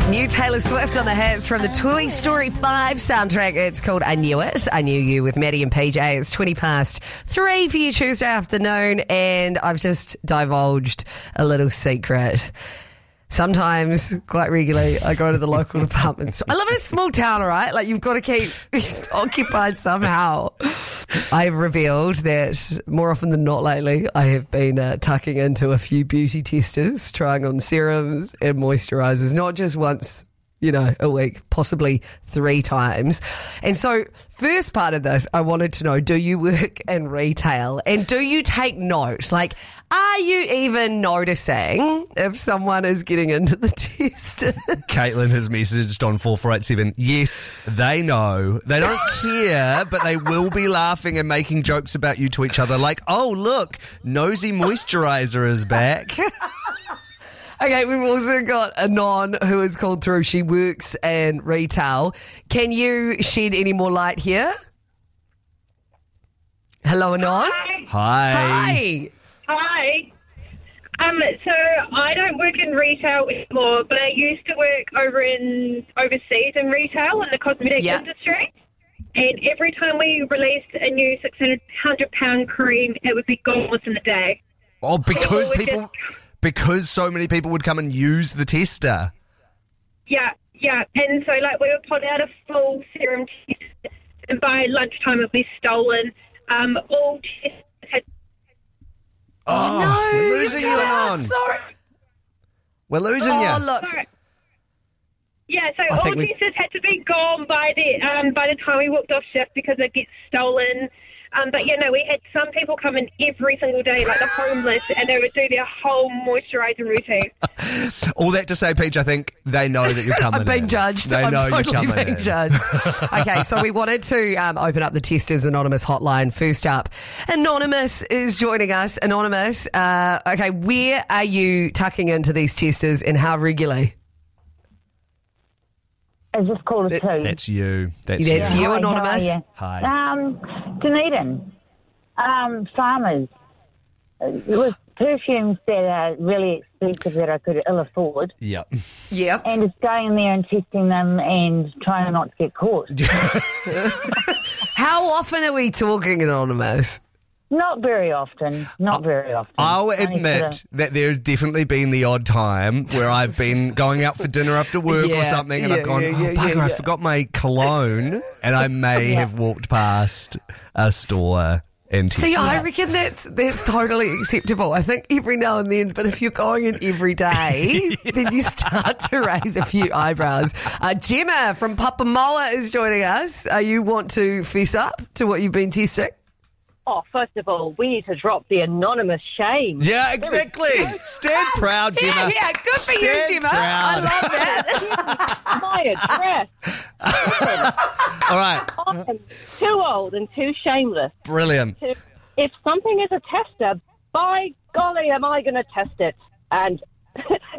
New Taylor Swift on the hits from the Toy Story 5 soundtrack. It's called I Knew It. I Knew You with Maddie and PJ. It's 3:20 for you Tuesday afternoon, and I've just divulged a little secret. Sometimes, quite regularly, I go to the local department store. I live in a small town, all right? Like, you've got to keep occupied somehow. I've revealed that more often than not lately, I have been tucking into a few beauty testers, trying on serums and moisturisers, not just once, a week, possibly 3 times. And so, first part of this, I wanted to know, do you work in retail? And do you take note? Like, are you even noticing if someone is getting into the testers? Caitlin has messaged on 4487. Yes, they know. They don't care, but they will be laughing and making jokes about you to each other like, oh, look, Nosy Moisturiser is back. Okay, we've also got Anon who has called through. She works in retail. Can you shed any more light here? Hello, Anon. Hi. Hi. So I don't work in retail anymore, but I used to work overseas in retail in the cosmetic industry. And every time we released a new £600 cream, it would be gone within the day. Oh, because so many people would come and use the tester. Yeah. And so, we would put out a full serum test, and by lunchtime it would be stolen. All tests had... Oh, no! We're losing you, Anon. Sorry. We're losing you. Oh, look. Sorry. Yeah, so all testers had to be gone by the time we walked off shift because it gets stolen. But, we had some people come in every single day, like the homeless, and they would do their whole moisturising routine. All that to say, Peach, I think they know that you're coming I'm being judged. They know I'm totally you're coming being in. judged. Okay, so we wanted to open up the Testers Anonymous hotline. First up, Anonymous is joining us. Anonymous, okay, where are you tucking into these testers and how regularly? Is this called a two? That's you. That's you, Hi, Anonymous. Hi. Hi. Dunedin. Farmers. It was perfumes that are really expensive that I could ill afford. Yep. And just going in there and testing them and trying not to get caught. How often are we talking, Anonymous? Not very often. I'll admit that there's definitely been the odd time where I've been going out for dinner after work or something and I've gone, bugger, I forgot my cologne, and I may have walked past a store and tested. See, I reckon that's totally acceptable. I think every now and then, but if you're going in every day, then you start to raise a few eyebrows. Gemma from Papamoa is joining us. You want to fess up to what you've been testing? Oh, first of all, we need to drop the anonymous shame. Yeah, exactly. Stand proud, Gemma. Yeah, good for you, Gemma. I love that. My address. All right. I'm too old and too shameless. Brilliant. If something is a tester, by golly, am I going to test it? And